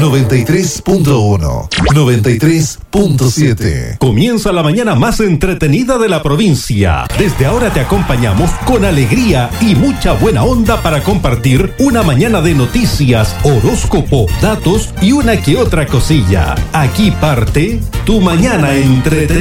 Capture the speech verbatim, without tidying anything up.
noventa y tres punto uno, noventa y tres punto siete. Comienza la mañana más entretenida de la provincia. Desde ahora te acompañamos con alegría y mucha buena onda para compartir una mañana de noticias, horóscopo, datos y una que otra cosilla. Aquí parte tu mañana entretenida.